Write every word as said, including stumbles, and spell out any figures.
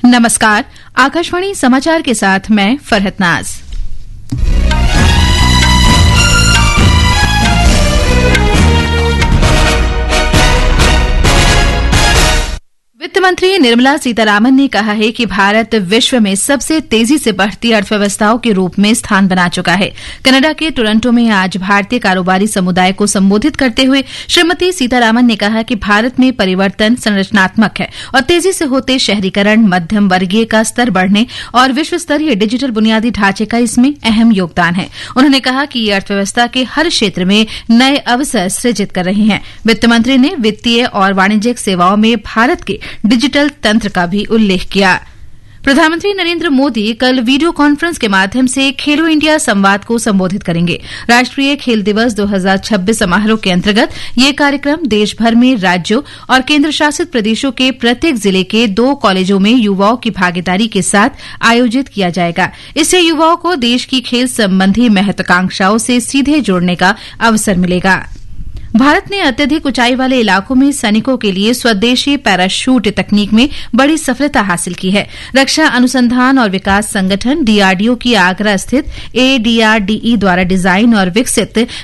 नमस्कार, आकाशवाणी समाचार के साथ मैं फरहत नाज। वित्त मंत्री निर्मला सीतारामन ने कहा है कि भारत विश्व में सबसे तेजी से बढ़ती अर्थव्यवस्थाओं के रूप में स्थान बना चुका है। कनाडा के टोरंटो में आज भारतीय कारोबारी समुदाय को संबोधित करते हुए श्रीमती सीतारामन ने कहा कि भारत में परिवर्तन संरचनात्मक है और तेजी से होते शहरीकरण, मध्यम वर्गीय का स्तर बढ़ने और विश्व स्तरीय डिजिटल बुनियादी ढांचे का इसमें अहम योगदान है। उन्होंने कहा कि ये अर्थव्यवस्था के हर क्षेत्र में नए अवसर सृजित कर रही हैं। वित्त मंत्री ने वित्तीय और वाणिज्यिक सेवाओं में भारत के डिजिटल तंत्र का भी उल्लेख किया। प्रधानमंत्री नरेंद्र मोदी कल वीडियो कॉन्फ्रेंस के माध्यम से खेलो इंडिया संवाद को संबोधित करेंगे। राष्ट्रीय खेल दिवस दो हज़ार छब्बीस समारोह के अंतर्गत ये कार्यक्रम देश भर में राज्यों और केंद्र शासित प्रदेशों के प्रत्येक जिले के दो कॉलेजों में युवाओं की भागीदारी के साथ आयोजित किया जाएगा। इससे युवाओं को देश की खेल संबंधी महत्वाकांक्षाओं से सीधे जोड़ने का अवसर मिलेगा। भारत ने अत्यधिक ऊंचाई वाले इलाकों में सैनिकों के लिए स्वदेशी पैराशूट तकनीक में बड़ी सफलता हासिल की है। रक्षा अनुसंधान और विकास संगठन डीआरडीओ की आगरा स्थित एडीआरडीई द्वारा डिजाइन और विकसित